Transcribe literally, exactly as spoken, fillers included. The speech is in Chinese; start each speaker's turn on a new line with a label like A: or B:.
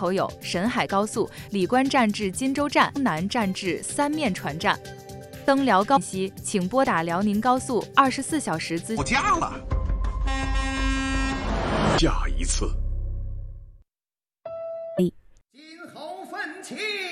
A: 口有沈海高速、李关站至金州站、东南站至三面船站。登辽高西，请拨打辽宁高速二十四小时咨询。
B: 我家了。下一次。
C: 今后奋起。